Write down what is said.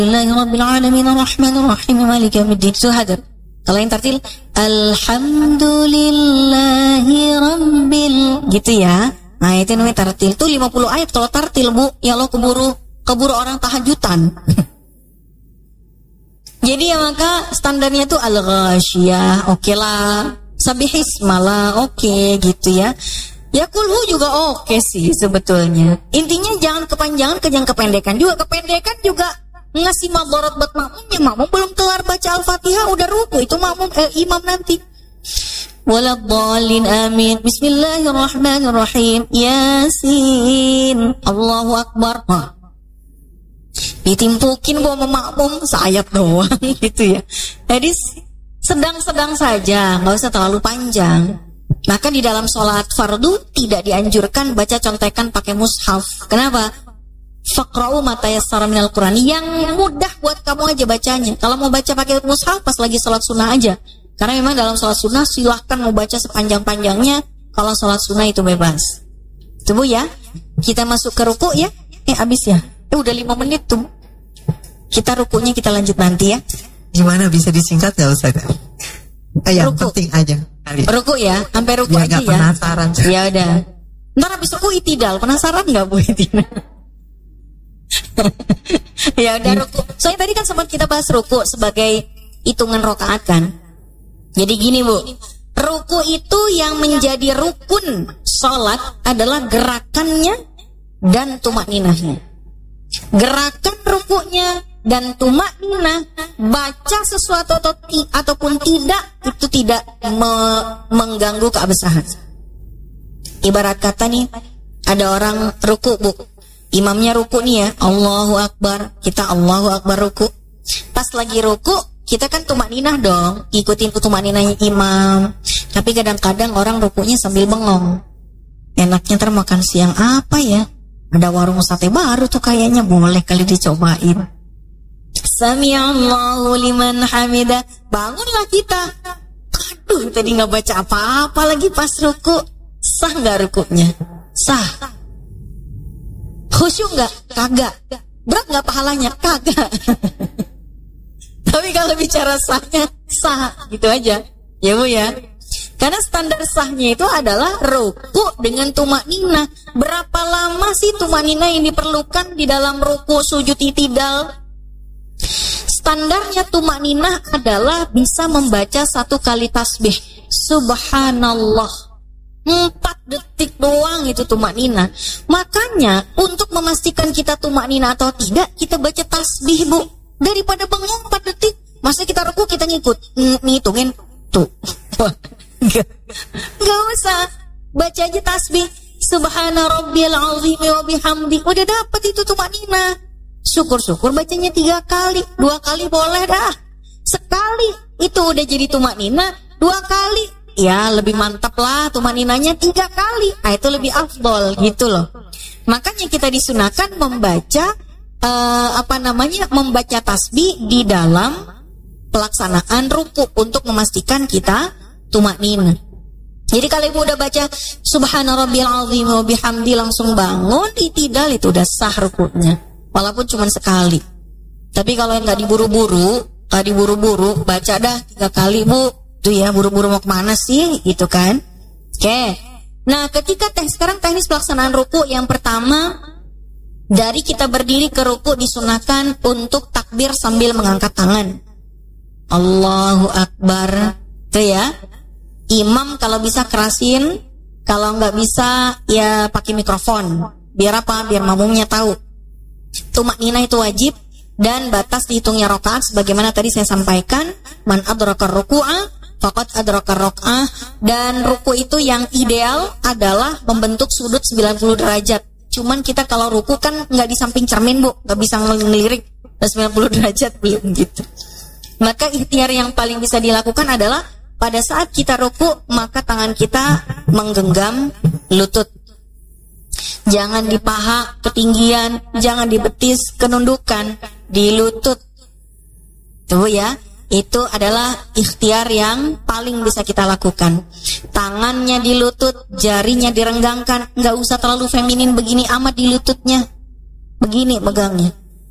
Rabbil alamin arrahmanir rahim maliki yaumiddin. Itu hadir. Kalau yang tartil alhamdulillahi rabbil, gitu ya. Nah, itu namanya tartil. Itu 50 ayat kalau tartil, Bu. Ya Allah, keburu orang tahajudan. Jadi ya maka standarnya tuh al-ghasyiyah, oke lah. Sabihismalah, oke gitu ya. Ya kulhu juga oke sih sebetulnya. Intinya jangan kepanjangan, jangan kependekan juga. Kependekan juga ngasih madarat buat makmumnya. Makmum belum kelar baca Al-Fatihah udah ruku, itu makmum imam nanti. Waladhdallin amin. Bismillahirrahmanirrahim. Yasin. Allahu akbar. Ditimpukin sama makmum sayap doang gitu ya. Jadi sedang-sedang saja, nggak usah terlalu panjang. Maka di dalam sholat fardu tidak dianjurkan baca contekan pakai mushaf. Kenapa? Faqra'u ma tayassara minal Qur'an. Yang mudah buat kamu aja bacanya. Kalau mau baca pakai mushaf pas lagi sholat sunnah aja. Karena memang dalam sholat sunnah silahkan mau baca sepanjang-panjangnya. Kalau sholat sunnah itu bebas. Tunggu ya. Kita masuk ke ruku ya. Habis ya. Udah 5 menit tuh. Kita rukunya kita lanjut nanti ya. Gimana bisa disingkat gak Ustaz? Yang ruku. Penting aja kali. Ruku ya, sampai ruku biar aja gak ya. Penasaran. Ya udah. Ntar habis ruku itidal, penasaran nggak Bu Itina? Ya udah ruku. Soalnya tadi kan sempat kita bahas ruku sebagai hitungan rakaat kan. Jadi gini Bu, ruku itu yang menjadi rukun sholat adalah gerakannya dan tumakninahnya. Gerakan rukunya dan tumakninah, baca sesuatu ataupun tidak, itu tidak mengganggu keabsahan. Ibarat kata nih, ada orang ruku Bu, imamnya ruku nih ya, Allahu Akbar, kita Allahu Akbar ruku. Pas lagi ruku, kita kan tumakninah dong, ikutin tumakninahnya imam. Tapi kadang-kadang orang rukunya sambil bengong. Enaknya ntar makan siang apa ya? Ada warung sate baru tuh kayaknya, boleh kali dicobain. Sami'allahu liman hamidah. Bangunlah kita. Aduh, tadi gak baca apa-apa lagi pas ruku. Sah gak rukunya? Sah. Khusyuk gak? Kagak. Berat gak pahalanya? Kagak. Tapi kalau bicara sahnya, sah. Gitu aja. Ya Bu ya. Karena standar sahnya itu adalah ruku dengan tumakninah. Berapa lama sih tumakninah yang diperlukan di dalam ruku, sujud, i'tidal? Standarnya tumakninah adalah bisa membaca 1 kali tasbih. Subhanallah. 4 detik doang itu tumakninah. Makanya untuk memastikan kita tumakninah atau tidak, kita baca tasbih Bu. Daripada bengong 4 detik. Masa kita ruku kita ngikut ngitungin tuh. Gak usah. Baca aja tasbih. Subhana rabbiyal azim wa bihamdi. Udah dapat itu tumakninah. Syukur-syukur bacanya 3 kali. 2 kali boleh dah. Sekali itu udah jadi tumakninah. 2 kali ya lebih mantap lah tumakninahnya 3 kali. Itu lebih afdol gitu loh. Makanya kita disunahkan membaca membaca tasbih di dalam pelaksanaan ruku untuk memastikan kita tumakninah. Jadi kalau ibu udah baca Subhana rabbiyal azim wa bihamdi langsung bangun, i'tidal itu udah sah rukunya. Walaupun cuma sekali. Tapi kalau yang nggak diburu-buru, baca dah 3 kali Bu. Tuh ya, buru-buru mau kemana sih? Gitu kan? Oke. Nah, ketika sekarang teknis pelaksanaan ruku yang pertama, dari kita berdiri ke ruku disunahkan untuk takbir sambil mengangkat tangan. Allahu Akbar. Tuh ya. Imam kalau bisa kerasin, kalau nggak bisa ya pakai mikrofon. Biar apa? Biar makmumnya tahu. Tumakninah itu wajib dan batas dihitungnya rakaat sebagaimana tadi saya sampaikan, man adrakar ruku'ah faqad adrakar raka'ah, dan ruku itu yang ideal adalah membentuk sudut 90 derajat. Cuman kita kalau ruku kan nggak di samping cermin Bu, nggak bisa ngelirik 90 derajat belum gitu. Maka ikhtiar yang paling bisa dilakukan adalah pada saat kita ruku, maka tangan kita menggenggam lutut. Jangan di paha ketinggian, jangan di betis kenundukan, di lutut. Tuh ya, itu adalah ikhtiar yang paling bisa kita lakukan. Tangannya di lutut, jarinya direnggangkan, nggak usah terlalu feminin begini amat di lututnya. Begini megangnya.